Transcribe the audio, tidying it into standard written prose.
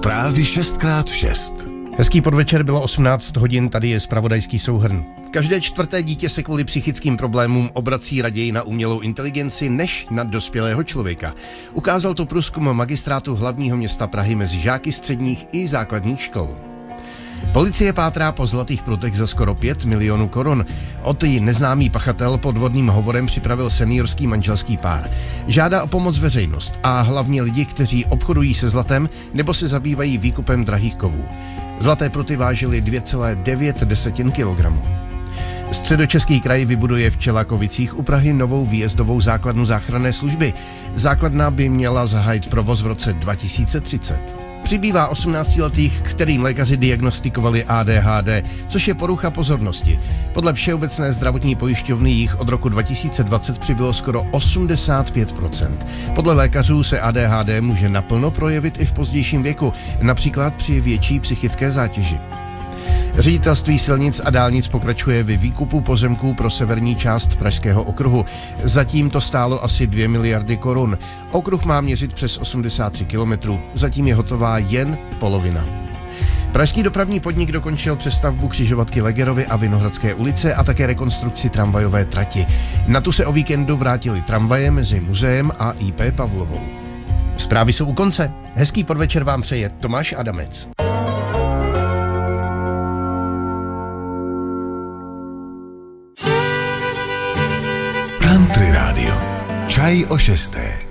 Zprávy 6x6. Hezký podvečer, bylo 18 hodin, tady je zpravodajský souhrn. Každé čtvrté dítě se kvůli psychickým problémům obrací raději na umělou inteligenci než na dospělého člověka. Ukázal to průzkum magistrátu hlavního města Prahy mezi žáky středních i základních škol. Policie pátrá po zlatých prutech za skoro 5 milionů korun. Neznámý pachatel podvodným hovorem připravil seniorský manželský pár. Žádá o pomoc veřejnost a hlavně lidi, kteří obchodují se zlatem nebo se zabývají výkupem drahých kovů. Zlaté pruty vážily 2,9 kg. Středočeský kraj vybuduje v Čelákovicích u Prahy novou výjezdovou základnu záchranné služby. Základna by měla zahájit provoz v roce 2030. Přibývá 18letých, kterým lékaři diagnostikovali ADHD, což je porucha pozornosti. Podle Všeobecné zdravotní pojišťovny jich od roku 2020 přibylo skoro 85%. Podle lékařů se ADHD může naplno projevit i v pozdějším věku, například při větší psychické zátěži. Ředitelství silnic a dálnic pokračuje ve výkupu pozemků pro severní část Pražského okruhu. Zatím to stálo asi 2 miliardy korun. Okruh má měřit přes 83 kilometrů. Zatím je hotová jen polovina. Pražský dopravní podnik dokončil přestavbu křižovatky Legerovy a Vinohradské ulice a také rekonstrukci tramvajové trati. Na tu se o víkendu vrátily tramvaje mezi muzeem a IP Pavlovou. Zprávy jsou u konce. Hezký podvečer vám přeje Tomáš Adamec. Country Radio. Čaj o 6.